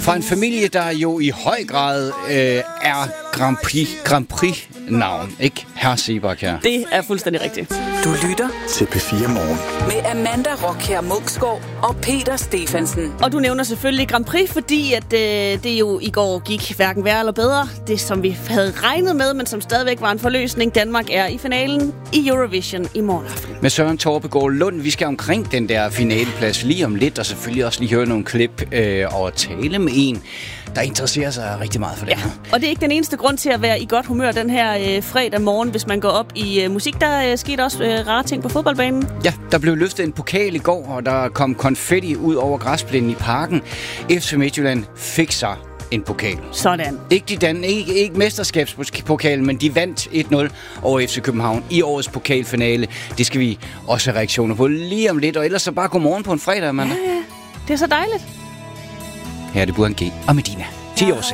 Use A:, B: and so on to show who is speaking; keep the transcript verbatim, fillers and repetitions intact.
A: Fra en familie, der jo i høj grad øh, er Grand Prix, Grand Prix-navn, ikke? Herr Sebak her.
B: Det er fuldstændig rigtigt.
C: Du lytter
D: til P fire Morgen
C: med Amanda Rockher Munksgaard og Peter Stephensen.
B: Og du nævner selvfølgelig Grand Prix, fordi at, øh, det jo i går gik hverken værre eller bedre. Det, som vi havde regnet med, men som stadigvæk var en forløsning. Danmark er i finalen i Eurovision i morgen aften.
A: Med Søren Torpegaard Lund, vi skal omkring den der finaleplads lige om lidt, og selvfølgelig også lige høre nogle klip øh, og tale med en, der interesserer sig rigtig meget for det
B: ja.
A: her.
B: Og det er ikke den eneste grund til at være i godt humør den her øh, fredag morgen, hvis man går op i øh, musik. Der øh, skete også øh, rare ting på fodboldbanen.
A: Ja, der blev løftet en pokal i går, og der kom konfetti ud over græsplænen i parken. F C Midtjylland fik sig en pokal.
B: Sådan.
A: Ikke, de dan- ikke, ikke mesterskabspokalen, men de vandt et nul over F C København i årets pokalfinale. Det skal vi også have reaktioner på lige om lidt, og ellers så bare godmorgen på en fredag, Amanda.
B: Ja, ja. Det er så dejligt.
A: Her er det Burhan G og Medina. ti år